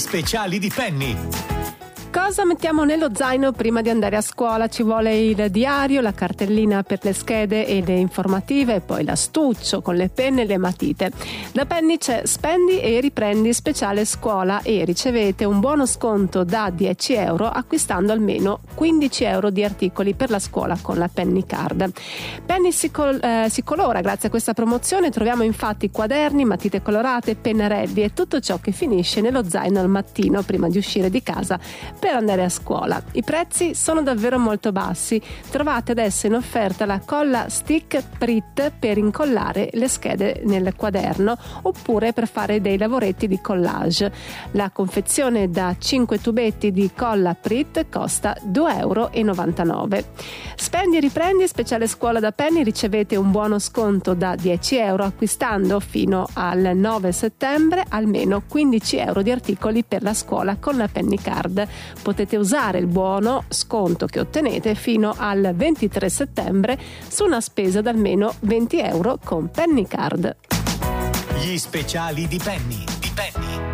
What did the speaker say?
speciali di Penny. Cosa mettiamo nello zaino prima di andare a scuola? Ci vuole il diario, la cartellina per le schede e le informative, e poi l'astuccio con le penne e le matite. Da Penny c'è Spendi e Riprendi speciale scuola e ricevete un buono sconto da 10 euro acquistando almeno 15 euro di articoli per la scuola con la Penny Card. Penny si colora grazie a questa promozione. Troviamo infatti quaderni, matite colorate, pennarelli e tutto ciò che finisce nello zaino al mattino prima di uscire di casa per andare a scuola. I prezzi sono davvero molto bassi. Trovate adesso in offerta la colla stick Prit per incollare le schede nel quaderno oppure per fare dei lavoretti di collage. La confezione da 5 tubetti di colla Prit costa 2,99 euro. Spendi e Riprendi speciale scuola da Penny, ricevete un buono sconto da 10 euro acquistando fino al 9 settembre almeno 15 euro di articoli per la scuola con la Penny Card. Potete usare il buono sconto che ottenete fino al 23 settembre su una spesa da almeno 20 euro con Penny Card. Gli speciali di Penny.